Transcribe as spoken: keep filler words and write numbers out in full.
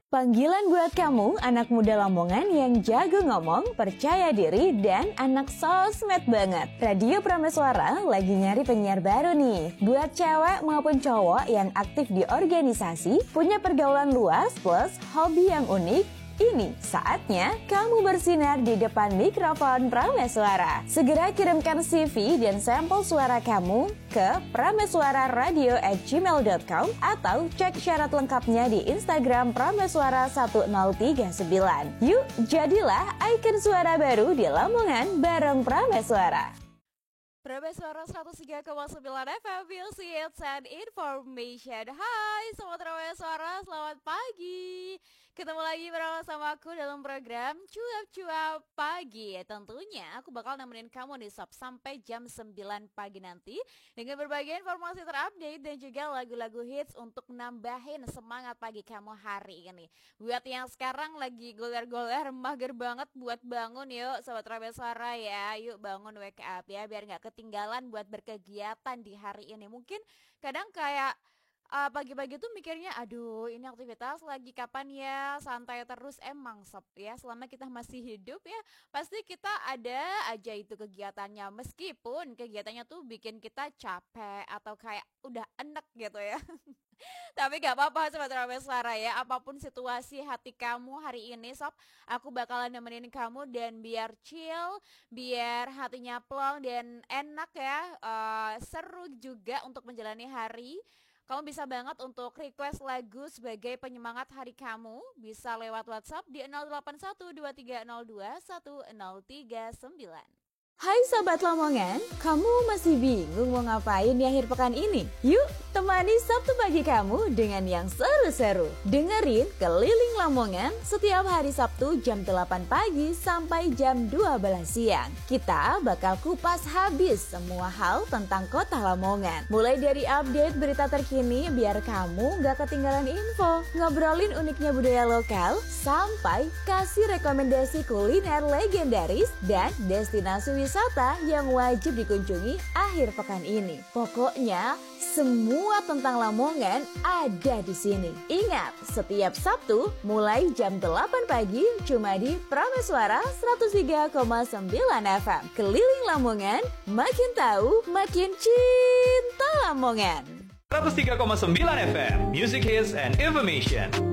Panggilan buat kamu, anak muda Lamongan yang jago ngomong, percaya diri, dan anak sosmed banget. Radio Prameswara lagi nyari penyiar baru nih. Buat cewek maupun cowok yang aktif di organisasi, punya pergaulan luas plus hobi yang unik, ini saatnya kamu bersinar di depan mikrofon Prameswara. Segera kirimkan C V dan sampel suara kamu ke prameswararadio at gmail dot com atau cek syarat lengkapnya di Instagram Prameswara satu nol tiga sembilan. Yuk, jadilah ikon suara baru di Lamongan bareng Prameswara. Prameswara seratus tiga koma sembilan F M, Music Hits and Information. Hai Sobat Prameswara, selamat pagi. Ketemu lagi bersama aku dalam program Cuap-Cuap Pagi. Tentunya aku bakal nemenin kamu di Sob sampai jam sembilan pagi nanti dengan berbagai informasi terupdate dan juga lagu-lagu hits untuk nambahin semangat pagi kamu hari ini. Buat yang sekarang lagi goler-goler, mager banget buat bangun, yuk Sobat Prameswara ya. Yuk bangun, wake up ya, biar gak ketinggalan buat berkegiatan di hari ini. Mungkin kadang kayak Uh, pagi-pagi tuh mikirnya, aduh ini aktivitas lagi kapan ya, santai terus. Emang sob ya, selama kita masih hidup ya pasti kita ada aja itu kegiatannya, meskipun kegiatannya tuh bikin kita capek atau kayak udah enek gitu ya. Tapi gak apa-apa Sobat Prameswara ya, apapun situasi hati kamu hari ini sob, aku bakalan nemenin kamu dan biar chill, biar hatinya plong dan enak ya, uh, seru juga untuk menjalani hari. Kamu bisa banget untuk request lagu sebagai penyemangat hari kamu. Bisa lewat WhatsApp di nol delapan satu dua tiga nol dua satu nol tiga sembilan. Hai Sobat Lamongan, kamu masih bingung mau ngapain di akhir pekan ini? Yuk, temani Sabtu pagi kamu dengan yang seru-seru. Dengerin Keliling Lamongan setiap hari Sabtu jam delapan pagi sampai jam dua belas siang. Kita bakal kupas habis semua hal tentang kota Lamongan. Mulai dari update berita terkini biar kamu gak ketinggalan info, ngobrolin uniknya budaya lokal, sampai kasih rekomendasi kuliner legendaris dan destinasi wisata wisata yang wajib dikunjungi akhir pekan ini. Pokoknya semua tentang Lamongan ada di sini. Ingat, setiap Sabtu mulai jam delapan pagi cuma di Prameswara seratus tiga koma sembilan F M. Keliling Lamongan, makin tahu, makin cinta Lamongan. seratus tiga koma sembilan F M, Music Hits and Information.